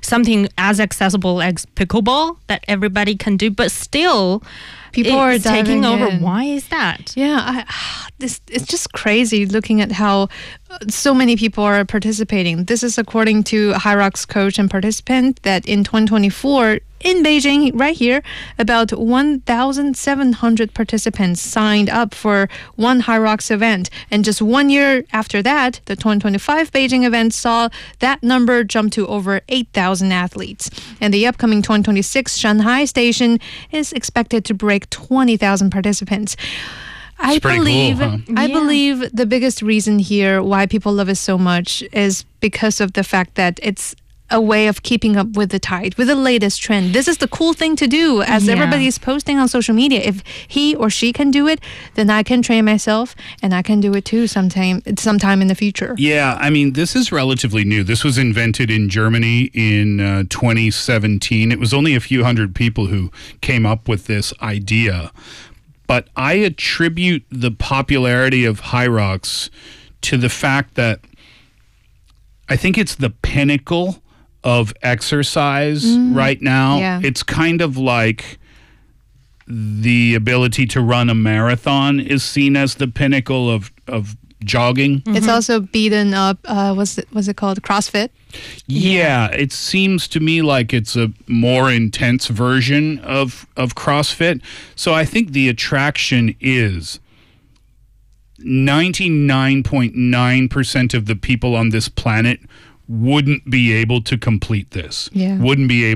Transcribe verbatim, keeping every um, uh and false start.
something as accessible as pickleball that everybody can do, but still people are it's taking over. in. Why is that? Yeah, I, this it's just crazy looking at how so many people are participating. This is according to Hyrox coach and participant that in twenty twenty-four in Beijing, right here, about one thousand seven hundred participants signed up for one Hyrox event. And just one year after that, the twenty twenty-five Beijing event saw that number jump to over eight thousand athletes. And the upcoming twenty twenty-six Shanghai station is expected to break twenty thousand participants. I It's pretty believe cool, huh? I Yeah. believe the biggest reason here why people love it so much is because of the fact that it's a way of keeping up with the tide, with the latest trend. This is the cool thing to do, as Yeah. everybody's posting on social media. If he or she can do it, then I can train myself, and I can do it too sometime, sometime in the future. Yeah, I mean, this is relatively new. This was invented in Germany in uh, twenty seventeen. It was only a few hundred people who came up with this idea. But I attribute the popularity of Hyrox to the fact that I think it's the pinnacle of exercise right now. Yeah. It's kind of like the ability to run a marathon is seen as the pinnacle of, of jogging. It's also beaten up, uh, what's it, what's it called, CrossFit? Yeah, it seems to me like it's a more intense version of, of CrossFit. So I think the attraction is ninety-nine point nine percent of the people on this planet wouldn't be able to complete this. Yeah. Wouldn't be able